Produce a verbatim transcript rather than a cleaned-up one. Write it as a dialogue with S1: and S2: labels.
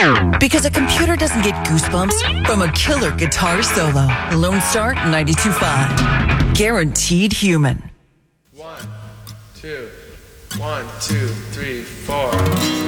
S1: Because a computer doesn't get goosebumps from a killer guitar solo. Lone Star ninety-two point five. Guaranteed human.
S2: One, two, one, two, three, four.